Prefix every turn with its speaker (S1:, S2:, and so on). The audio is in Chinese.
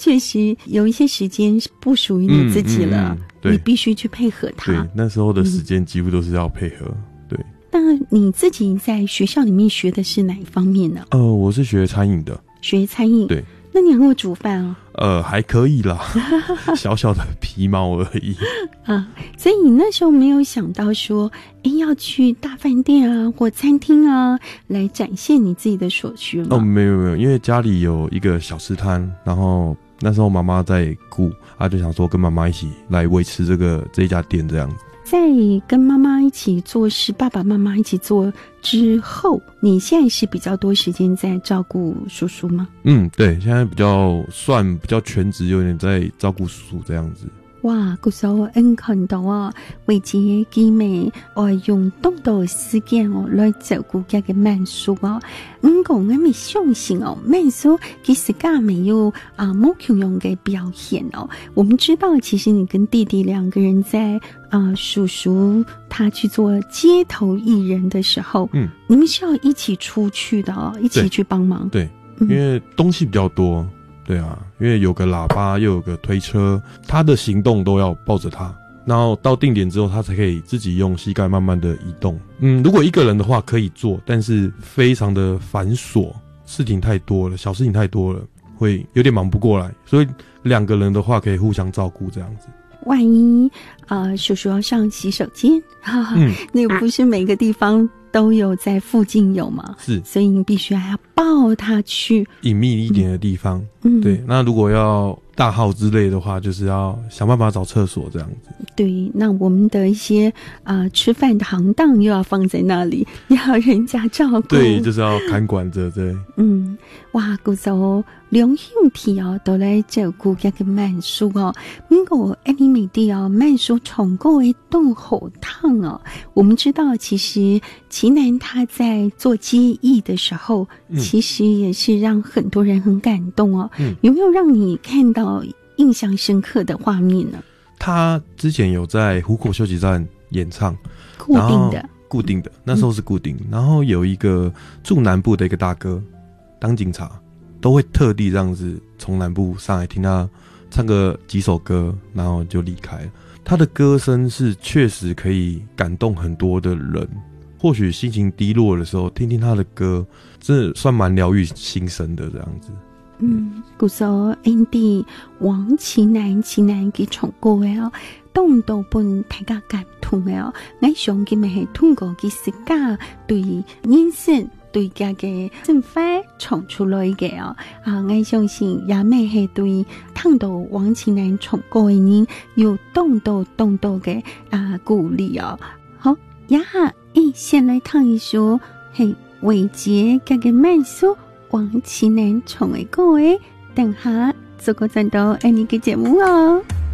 S1: 确实有一些时间是不属于你自己了，你必须去配合他。
S2: 对，那时候的时间几乎都是要配合。对，
S1: 那你自己在学校里面学的是哪一方面呢？
S2: 我是学餐饮的。
S1: 学餐饮？
S2: 对。
S1: 那你很会煮饭哦？
S2: 还可以啦，小小的皮毛而已。
S1: 所以你那时候没有想到说，要去大饭店啊或餐厅啊来展现你自己的所学吗？
S2: 没有，因为家里有一个小吃摊，然后那时候妈妈在顾，就想说跟妈妈一起来维持这一家店这样子。
S1: 在跟妈妈一起做事，爸爸妈妈一起做之后，你现在是比较多时间在照顾叔叔吗？
S2: 对，现在比较全职，有点在照顾叔叔这样子。
S1: 哇，古时候看到为这个姐妹用多的时间来照顾这个曼叔讲没相信曼叔其实根没有没穷用的表现我们知道，其实你跟弟弟两个人在叔叔他去做街头艺人的时候，你们是要一起出去的一起去帮忙。
S2: 对，因为东西比较多。对啊，因为有个喇叭又有个推车，他的行动都要抱着他，然后到定点之后他才可以自己用膝盖慢慢的移动。如果一个人的话可以做，但是非常的繁琐，事情太多了，小事情太多了，会有点忙不过来，所以两个人的话可以互相照顾这样子。
S1: 万一叔叔要上洗手间，那个不是每个地方都有在附近有吗？是，所以你必须还要抱他去
S2: 隐秘一点的地方。对，那如果要大号之类的话，就是要想办法找厕所这样子。
S1: 对，那我们的一些吃饭的行当又要放在那里，要人家照顾。
S2: 对，就是要看管着。对，
S1: 哇，古早两兄弟都来照顾这个曼叔不过你每地曼叔宠过一顿好烫我们知道，其实奇楠他在做接艺的时候，其实也是让很多人很感动有没有让你看到印象深刻的画面呢？
S2: 他之前有在湖口休息站演唱，固定的，那时候是固定。然后有一个住南部的一个大哥当警察，都会特地这样子从南部上来听他唱个几首歌，然后就离开了。他的歌声是确实可以感动很多的人，或许心情低落的时候听听他的歌，真的算蛮疗愈心声的这样子。
S1: 古时候Andy 王奇楠给唱歌的动都本大家感动的我想佢咪係通過佢自家對人生對家嘅正反唱出來嘅我相信也咪係對聽到王奇楠唱歌嘅人有動到嘅鼓勵好也先來聽一首係偉傑家嘅慢速王奇楠唱嘅歌等下做個陣到你嘅節目